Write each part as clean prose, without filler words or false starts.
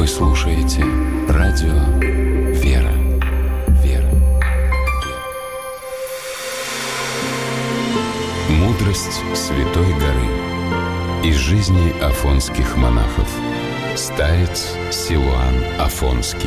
Вы слушаете радио «Вера». Мудрость Святой Горы. Из жизни афонских монахов. Старец Силуан Афонский.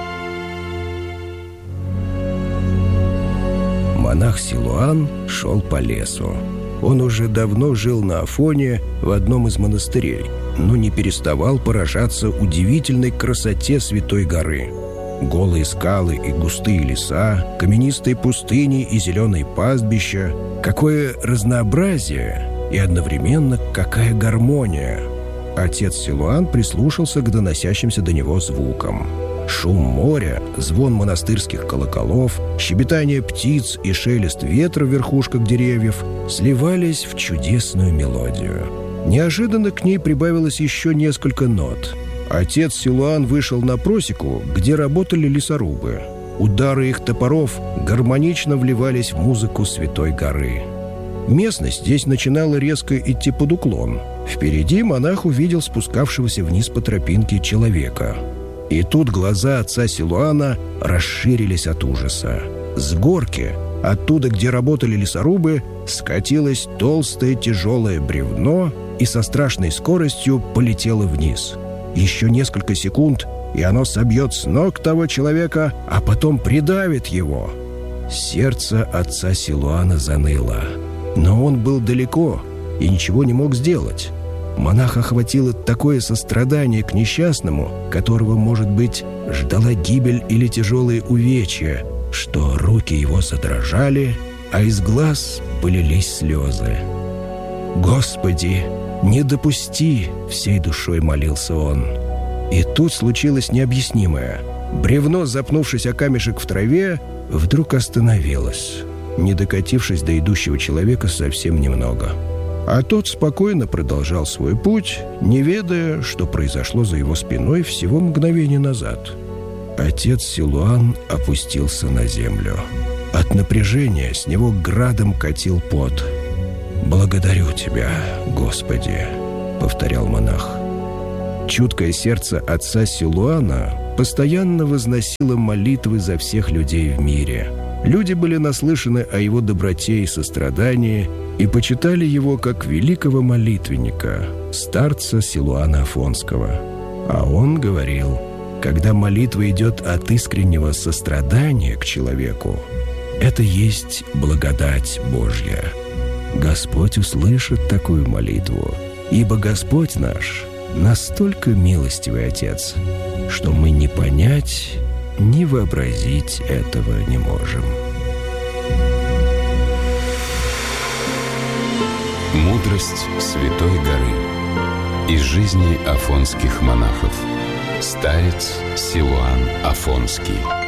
Монах Силуан шел по лесу. Он уже давно жил на Афоне в одном из монастырей, но не переставал поражаться удивительной красоте Святой Горы. Голые скалы и густые леса, каменистые пустыни и зеленые пастбища. Какое разнообразие и одновременно какая гармония! Отец Силуан прислушался к доносящимся до него звукам. Шум моря, звон монастырских колоколов, щебетание птиц и шелест ветра в верхушках деревьев сливались в чудесную мелодию. Неожиданно к ней прибавилось еще несколько нот. Отец Силуан вышел на просеку, где работали лесорубы. Удары их топоров гармонично вливались в музыку Святой Горы. Местность здесь начинала резко идти под уклон. Впереди монах увидел спускавшегося вниз по тропинке человека. И тут глаза отца Силуана расширились от ужаса. С горки, оттуда, где работали лесорубы, скатилось толстое тяжелое бревно и со страшной скоростью полетело вниз. Еще несколько секунд, и оно собьет с ног того человека, а потом придавит его. Сердце отца Силуана заныло. Но он был далеко и ничего не мог сделать. Монаха охватило такое сострадание к несчастному, которого, может быть, ждала гибель или тяжелые увечья, что руки его задрожали, а из глаз полились слезы. «Господи, не допусти!» — всей душой молился он. И тут случилось необъяснимое. Бревно, запнувшись о камешек в траве, вдруг остановилось, не докатившись до идущего человека совсем немного. А тот спокойно продолжал свой путь, не ведая, что произошло за его спиной всего мгновение назад. Отец Силуан опустился на землю. От напряжения с него градом катил пот. «Благодарю Тебя, Господи», — повторял монах. Чуткое сердце отца Силуана постоянно возносило молитвы за всех людей в мире. Люди были наслышаны о его доброте и сострадании и почитали его как великого молитвенника, старца Силуана Афонского. А он говорил, когда молитва идет от искреннего сострадания к человеку, это есть благодать Божья. Господь услышит такую молитву, ибо Господь наш настолько милостивый Отец, что мы не понять, ни вообразить этого не можем. Мудрость Святой Горы. Из жизни афонских монахов. Старец Силуан Афонский.